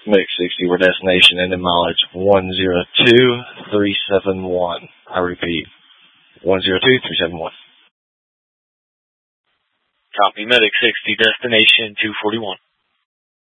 Medic 60, we're destination ending mileage 102371. I repeat, 102371. Copy, Medic 60, destination 241.